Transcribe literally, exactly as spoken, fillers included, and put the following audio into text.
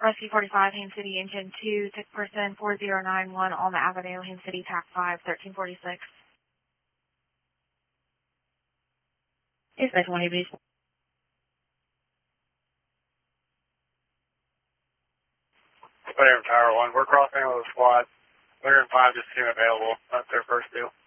Rescue forty-five, Haines City, engine two, sick person four zero nine one, Alma Avenue, Haines City, T A C five, thirteen forty-six. Yes, I twenty, please. Clear Tower one, we're crossing with a squad. Clear and five just came available. That's their first deal.